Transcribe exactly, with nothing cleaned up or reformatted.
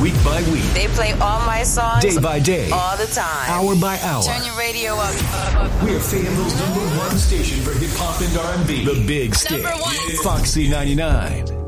week by week. They play all my songs. Day by day. All the time. Hour by hour. Turn your radio up. We're FAMU's number one station for hip-hop and R and B. The Big Stick. Number one. Foxy ninety-nine.